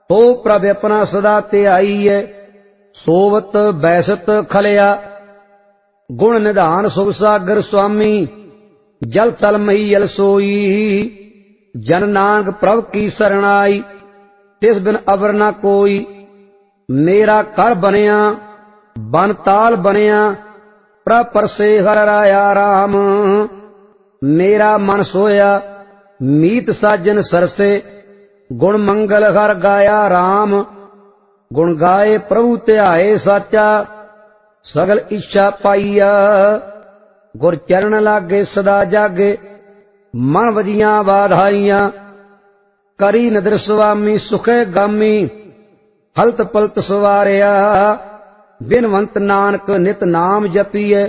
तो प्रभ अपना सदा त्याईए, सोवत बैसत खलिया। गुण निधान सुख सागर स्वामी, जल थल मही यल सोई। जन नानक प्रभ की सरणाई, तिस बिन अवर न कोई। मेरा घर बनिया बन ताल बनिया, प्रभ परसे हर राया राम। मेरा मन सोया मीत साजन सरसे, गुण मंगल हर गाया राम। गुण गाए प्रभु ध्याए साचा, सगल इच्छा पाईया। गुर चरण लागे सदा जागे, मन वजियां वाधाइयां। करी नदर स्वामी सुखे गामी, हलत पलत सवारिया। बिनवंत नानक नित नाम जपीए,